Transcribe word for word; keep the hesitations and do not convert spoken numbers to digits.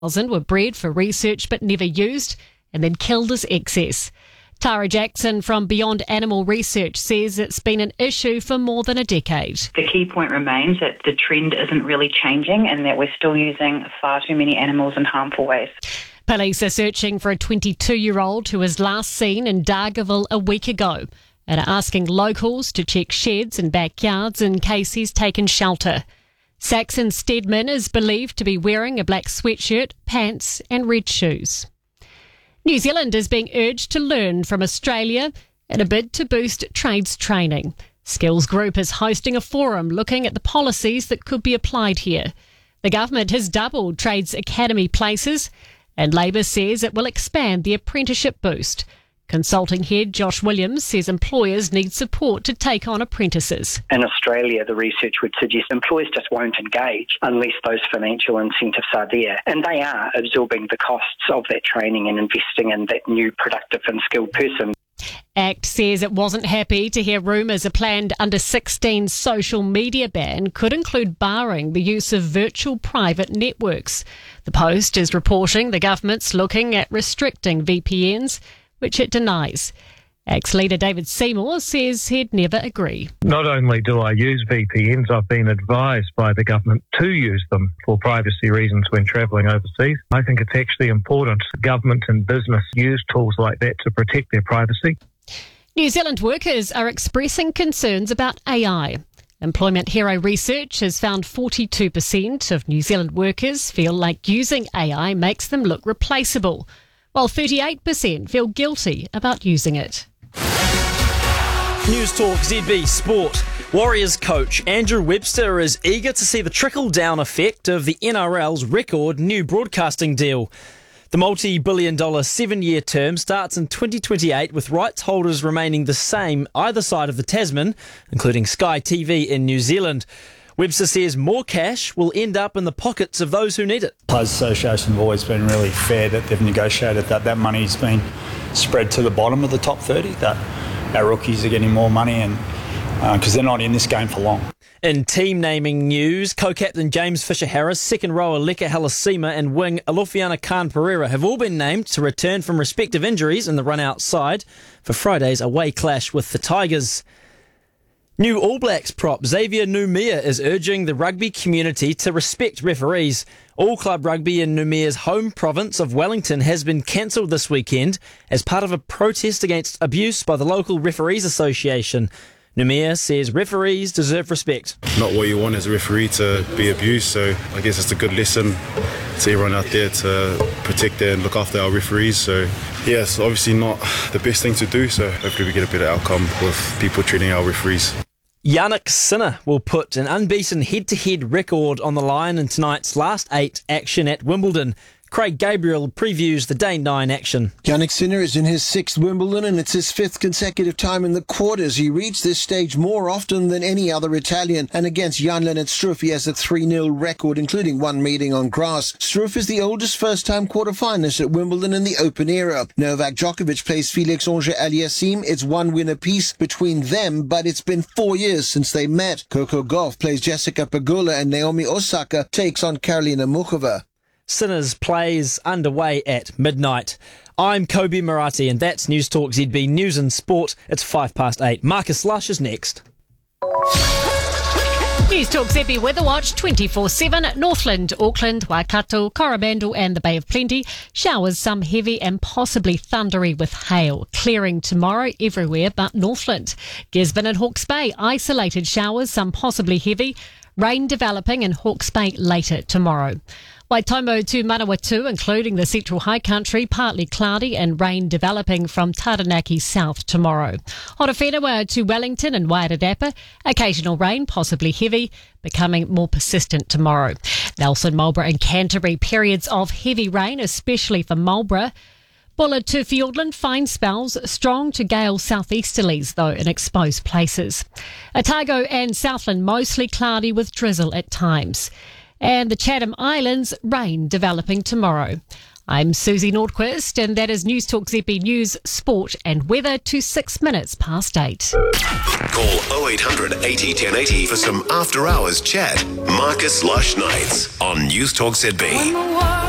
were bred for research but never used and then killed as excess. Tara Jackson from Beyond Animal Research says it's been an issue for more than a decade. The key point remains that the trend isn't really changing and that we're still using far too many animals in harmful ways. Police are searching for a twenty-two-year-old who was last seen in Dargaville a week ago and are asking locals to check sheds and backyards in case he's taken shelter. Saxon Stedman is believed to be wearing a black sweatshirt, pants and red shoes. New Zealand is being urged to learn from Australia in a bid to boost trades training. Skills Group is hosting a forum looking at the policies that could be applied here. The government has doubled Trades Academy places, and Labor says it will expand the apprenticeship boost. Consulting head Josh Williams says employers need support to take on apprentices. In Australia, the research would suggest employers just won't engage unless those financial incentives are there. And they are absorbing the costs of that training and investing in that new productive and skilled person. ACT says it wasn't happy to hear rumours a planned under sixteen social media ban could include barring the use of virtual private networks. The Post is reporting the government's looking at restricting V P Ns, which it denies. ACT's leader David Seymour says he'd never agree. Not only do I use V P Ns, I've been advised by the government to use them for privacy reasons when travelling overseas. I think it's actually important government and business use tools like that to protect their privacy. New Zealand workers are expressing concerns about A I. Employment Hero research has found forty-two percent of New Zealand workers feel like using A I makes them look replaceable, while thirty-eight percent feel guilty about using it. News Talk Z B Sport. Warriors coach Andrew Webster is eager to see the trickle-down effect of the N R L's record new broadcasting deal. The multi-billion dollar seven-year term starts in twenty twenty-eight with rights holders remaining the same either side of the Tasman, including Sky T V in New Zealand. Webster says more cash will end up in the pockets of those who need it. Players Association have always been really fair that they've negotiated that that money's been spread to the bottom of the top thirty, that our rookies are getting more money and because uh, they're not in this game for long. In team naming news, co-captain James Fisher-Harris, second rower Leka Halasima and wing Alofiana Khan-Pereira have all been named to return from respective injuries in the run-out side for Friday's away clash with the Tigers. New All Blacks prop Xavier Numia is urging the rugby community to respect referees. All club rugby in Numia's home province of Wellington has been cancelled this weekend as part of a protest against abuse by the local Referees Association. Numia says referees deserve respect. Not what you want as a referee to be abused, so I guess it's a good lesson to everyone out there to protect and look after our referees. So yeah, it's obviously not the best thing to do, so hopefully we get a better outcome with people treating our referees. Yannick Sinner will put an unbeaten head-to-head record on the line in tonight's last eight action at Wimbledon. Craig Gabriel previews the day nine action. Yannick Sinner is in his sixth Wimbledon and it's his fifth consecutive time in the quarters. He reached this stage more often than any other Italian, and against Jan-Lennard Struff he has a three nil record, including one meeting on grass. Struff is the oldest first-time quarterfinalist at Wimbledon in the Open era. Novak Djokovic plays Felix Auger-Aliassime. It's one win apiece between them, but it's been four years since they met. Coco Gauff plays Jessica Pegula and Naomi Osaka takes on Karolina Muchova. Sinner's plays underway at midnight. I'm Kobe Murati and that's News Talk Z B News and Sport. It's five past eight. Marcus Lush is next. News Talk Z B Weather Watch twenty-four seven. Northland, Auckland, Waikato, Coromandel and the Bay of Plenty. Showers, some heavy and possibly thundery with hail. Clearing tomorrow everywhere but Northland. Gisborne and Hawke's Bay, isolated showers, some possibly heavy. Rain developing in Hawke's Bay later tomorrow. Waitomo to Manawatu, including the central high country, partly cloudy and rain developing from Taranaki south tomorrow. Horowhenua to Wellington and Wairarapa, occasional rain, possibly heavy, becoming more persistent tomorrow. Nelson, Marlborough and Canterbury, periods of heavy rain, especially for Marlborough. Bullard to Fiordland, fine spells, strong to gale southeasterlies, though, in exposed places. Otago and Southland, mostly cloudy with drizzle at times. And the Chatham Islands, rain developing tomorrow. I'm Susie Nordquist, and that is News Talk Z B News, Sport and Weather to six minutes past eight. Call oh eight hundred eighty ten eighty for some after-hours chat. Marcus Lush Nights on News Talk Z B.